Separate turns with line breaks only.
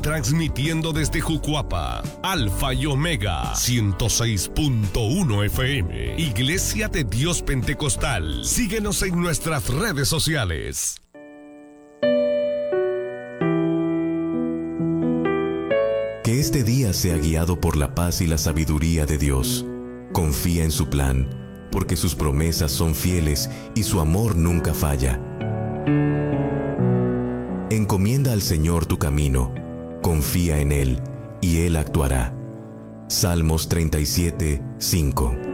transmitiendo desde Jucuapa, Alfa y Omega, 106.1 FM, Iglesia de Dios Pentecostal. Síguenos en nuestras redes sociales.
Que este día sea guiado por la paz y la sabiduría de Dios. Confía en su plan, porque sus promesas son fieles y su amor nunca falla. Encomienda al Señor tu camino, confía en Él, y Él actuará. Salmos 37:5.